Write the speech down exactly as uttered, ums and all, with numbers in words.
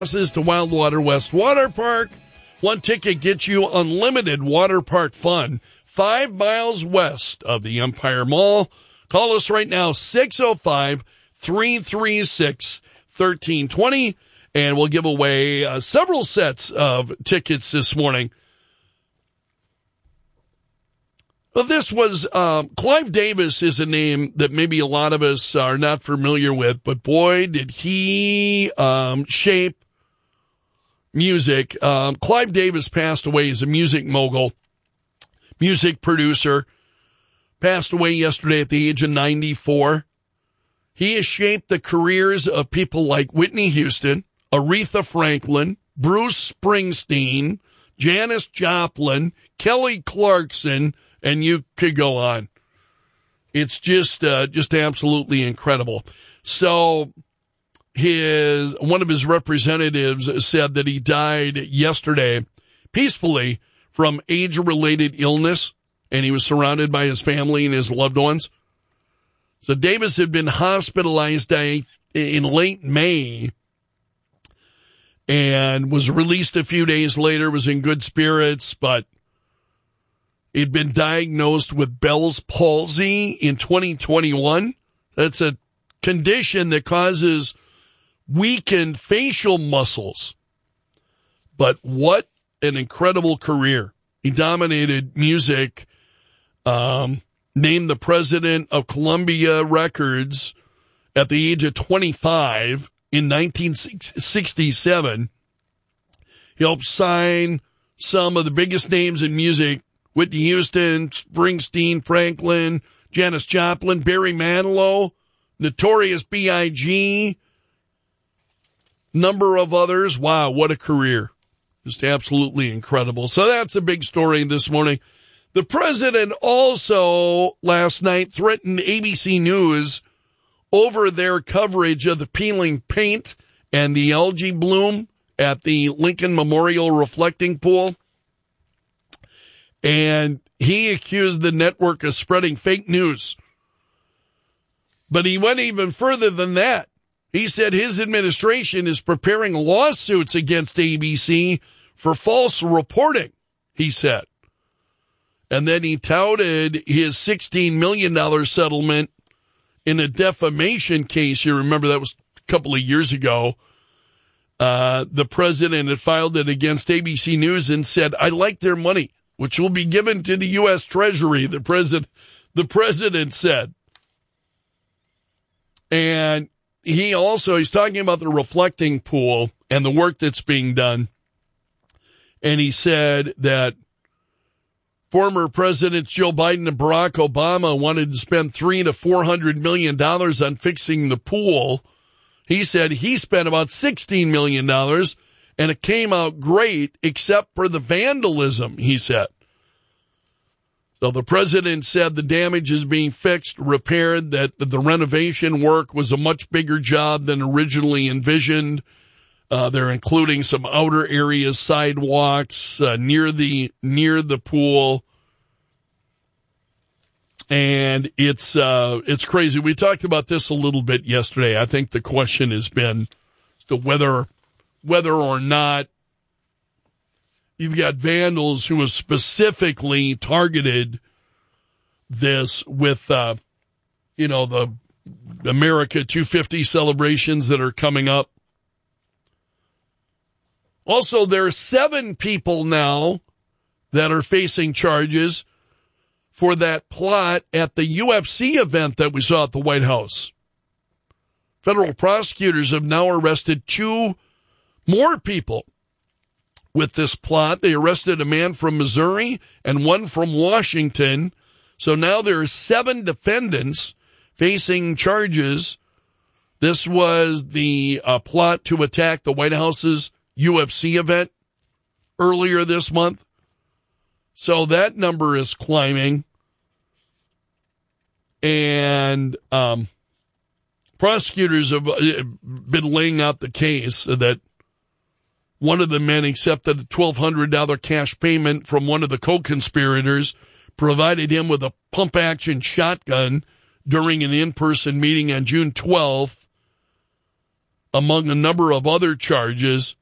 passes to Wildwater West Water Park. One ticket gets you unlimited water park fun. Five miles west of the Empire Mall. Call us right now, six oh five, three three six, one three two zero, and we'll give away uh, several sets of tickets this morning. Well, this was, um, Clive Davis is a name that maybe a lot of us are not familiar with, but boy, did he um, shape music. Um, Clive Davis passed away as a music mogul, music producer, passed away yesterday at the age of ninety-four. He has shaped the careers of people like Whitney Houston, Aretha Franklin, Bruce Springsteen, Janis Joplin, Kelly Clarkson, and you could go on. It's just uh, just absolutely incredible. So his one of his representatives said that he died yesterday peacefully from age-related illness, and he was surrounded by his family and his loved ones. So Davis had been hospitalized in late May and was released a few days later, was in good spirits, but he'd been diagnosed with Bell's palsy in twenty twenty-one. That's a condition that causes weakened facial muscles. But what an incredible career. He dominated music, um, named the president of Columbia Records at the age of twenty-five in nineteen sixty-seven. He helped sign some of the biggest names in music: Whitney Houston, Springsteen, Franklin, Janis Joplin, Barry Manilow, Notorious B I G, number of others. Wow, what a career. Just absolutely incredible. So that's a big story this morning. The president also last night threatened A B C News over their coverage of the peeling paint and the algae bloom at the Lincoln Memorial Reflecting Pool. And he accused the network of spreading fake news. But he went even further than that. He said his administration is preparing lawsuits against A B C for false reporting, he said. And then he touted his sixteen million dollars settlement in a defamation case. You remember that was a couple of years ago. Uh, the president had filed it against A B C News and said, I like their money, which will be given to the U S Treasury, the president, the president said. And he also, he's talking about the reflecting pool and the work that's being done. And he said that former Presidents Joe Biden and Barack Obama wanted to spend three to four hundred million dollars on fixing the pool. He said he spent about sixteen million dollars, and it came out great except for the vandalism, he said. So the president said the damage is being fixed, repaired, that the renovation work was a much bigger job than originally envisioned. Uh, they're including some outer areas, sidewalks uh, near the near the pool, and it's uh, it's crazy. We talked about this a little bit yesterday. I think the question has been as to whether whether or not you've got vandals who have specifically targeted this with, uh, you know, the America two fifty celebrations that are coming up. Also, there are seven people now that are facing charges for that plot at the U F C event that we saw at the White House. Federal prosecutors have now arrested two more people with this plot. They arrested a man from Missouri and one from Washington. So now there are seven defendants facing charges. This was the uh, plot to attack the White House's U F C event earlier this month. So that number is climbing. And um, prosecutors have been laying out the case that one of the men accepted a twelve hundred dollars cash payment from one of the co-conspirators, provided him with a pump-action shotgun during an in-person meeting on June twelfth. among a number of other charges,